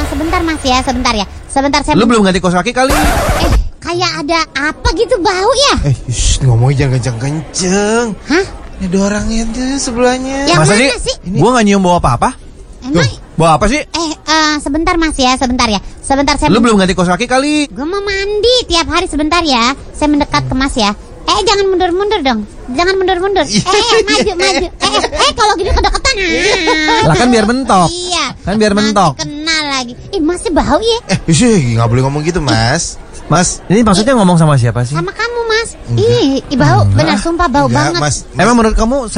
sebentar mas ya, sebentar ya. Sebentar saya. Lu belum ganti kaos kaki kali? Kayak ada apa gitu bau ya? Ngomongnya jangan kenceng-kenceng. Hah? Ini ada orangnya tuh sebelahnya. Yang Masa mana sih? Gua gak nyium bau apa-apa. Emang? Bau apa sih? Sebentar mas ya, sebentar ya. Sebentar saya. Lu belum ganti kaos kaki kali? Gue mau mandi tiap hari, sebentar ya. Saya mendekat ke mas ya. Jangan mundur-mundur dong. Jangan mundur-mundur. Maju. Kalau gini kedeketan. Lah kan biar mentok. Iya. Kan biar mentok. Kenal lagi. Masih bau ya? Nggak boleh ngomong gitu, Mas. Mas, ini maksudnya ngomong sama siapa sih? Sama kamu mas. Bau. Benar, sumpah bau Enggak, banget. Mas. Emang menurut kamu